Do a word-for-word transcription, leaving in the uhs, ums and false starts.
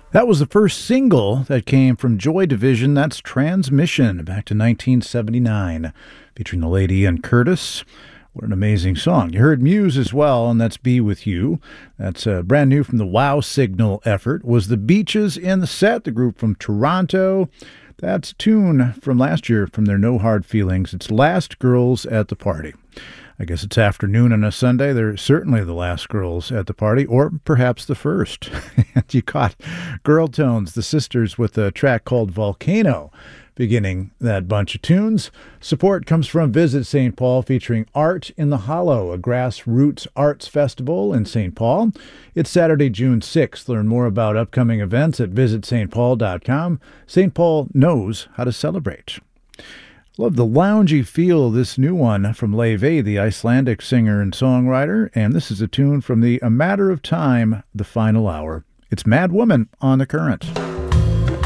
That was the first single that came from Joy Division. That's Transmission, back to nineteen seventy-nine, featuring the late Ian Curtis. What an amazing song. You heard Muse as well, and that's Be With You. That's uh, brand new from the Wow Signal effort. Was the Beaches in the set, the group from Toronto. That's a tune from last year from their No Hard Feelings. It's Last Girls at the Party. I guess it's afternoon on a Sunday. They're certainly the last girls at the party, or perhaps the first. And you caught Girl Tones, the sisters, with a track called Volcano, beginning that bunch of tunes. Support comes from Visit Saint Paul, featuring Art in the Hollow, a grassroots arts festival in Saint Paul. It's Saturday, June sixth. Learn more about upcoming events at visit st paul dot com. Saint Paul knows how to celebrate. Love the loungy feel of this new one from Leve, the Icelandic singer and songwriter, and this is a tune from the A Matter of Time, The Final Hour. It's Mad Woman on The Current.